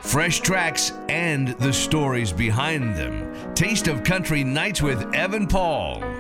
Fresh tracks and the stories behind them. Taste of Country Nights with Evan Paul.